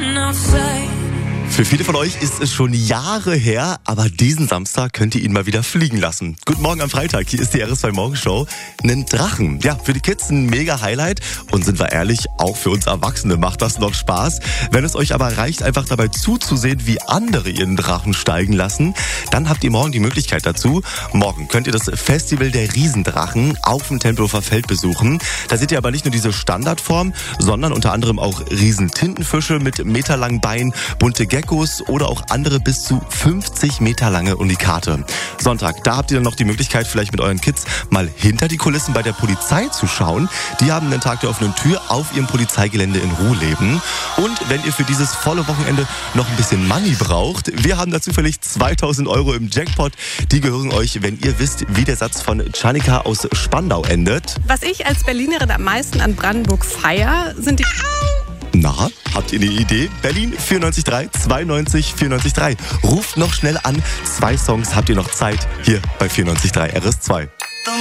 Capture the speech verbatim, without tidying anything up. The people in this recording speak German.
Für viele von euch ist es schon Jahre her, aber diesen Samstag könnt ihr ihn mal wieder fliegen lassen. Guten Morgen am Freitag, hier ist die R S zwei Morgenshow. Einen Drachen, ja, für die Kids ein mega Highlight und sind wir ehrlich, auch für uns Erwachsene macht das noch Spaß. Wenn es euch aber reicht, einfach dabei zuzusehen, wie andere ihren Drachen steigen lassen, dann habt ihr morgen die Möglichkeit dazu. Morgen könnt ihr das Festival der Riesendrachen auf dem Tempelhofer Feld besuchen. Da seht ihr aber nicht nur diese Standardform, sondern unter anderem auch Riesentintenfische mit meterlangen Beinen, bunte Geckos oder auch andere bis zu fünfzig Meter lange Unikate. Sonntag, da habt ihr dann noch die Möglichkeit, vielleicht mit euren Kids mal hinter die Kulissen bei der Polizei zu schauen. Die haben den Tag der offenen Tür auf ihrem Polizeigelände in Ruhleben. Und wenn ihr für dieses volle Wochenende noch ein bisschen Money braucht, wir haben da zufällig zweitausend Euro im Jackpot. Die gehören euch, wenn ihr wisst, wie der Satz von Chanika aus Spandau endet. Was ich als Berlinerin am meisten an Brandenburg feier, sind die... Na, habt ihr eine Idee? Berlin vier neun drei, zwei neun vier neun drei. Ruft noch schnell an. Zwei Songs habt ihr noch Zeit hier bei vier neun drei R S zwei.